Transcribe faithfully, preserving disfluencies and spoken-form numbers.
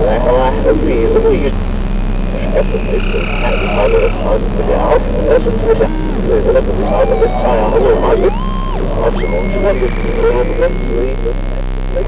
aber irgendwie, irgendwie öffentlich sind. Ich meine, das war mit der Auf, das ist mit der oder mit der Hallo, Mann. Also, schon ein bisschen,